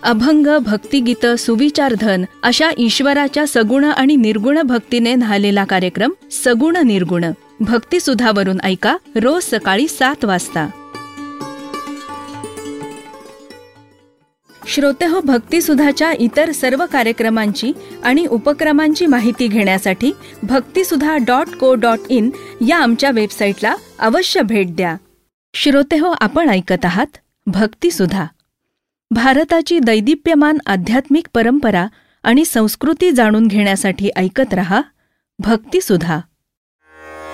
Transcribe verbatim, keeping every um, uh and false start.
अभंग, भक्तिगीतं, सुविचारधन अशा ईश्वराच्या सगुण आणि निर्गुण भक्तीने न्हालेला कार्यक्रम सगुण निर्गुण भक्तिसुधावरून ऐका रोज सकाळी सात वाजता. श्रोतेहो, भक्तिसुधाच्या इतर सर्व कार्यक्रमांची आणि उपक्रमांची माहिती घेण्यासाठी भक्तिसुधा डॉट को डॉट इन या आमच्या वेबसाईटला अवश्य भेट द्या. श्रोतेहो, आपण ऐकत आहात भक्तिसुधा. भारताची दैदिप्यमान आध्यात्मिक परंपरा आणि संस्कृती जाणून घेण्यासाठी ऐकत रहा भक्तिसुधा.